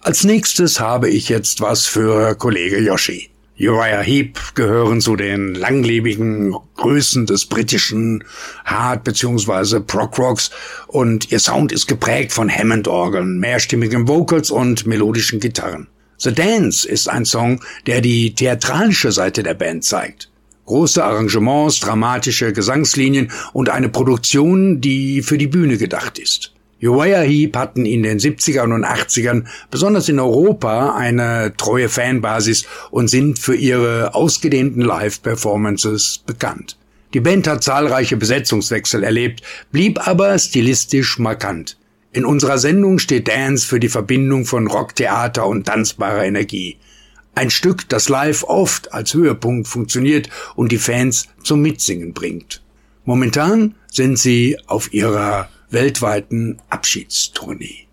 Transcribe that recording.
Als nächstes habe ich jetzt was für Kollege Yoshi. Uriah Heep gehören zu den langlebigen Größen des britischen Hard- bzw. Prog-Rocks und ihr Sound ist geprägt von Hammond-Orgeln, mehrstimmigen Vocals und melodischen Gitarren. The Dance ist ein Song, der die theatralische Seite der Band zeigt. Große Arrangements, dramatische Gesangslinien und eine Produktion, die für die Bühne gedacht ist. Uriah Heep hatten in den 70ern und 80ern, besonders in Europa, eine treue Fanbasis und sind für ihre ausgedehnten Live-Performances bekannt. Die Band hat zahlreiche Besetzungswechsel erlebt, blieb aber stilistisch markant. In unserer Sendung steht Dance für die Verbindung von Rocktheater und tanzbarer Energie. Ein Stück, das live oft als Höhepunkt funktioniert und die Fans zum Mitsingen bringt. Momentan sind sie auf ihrer weltweiten Abschiedstournee.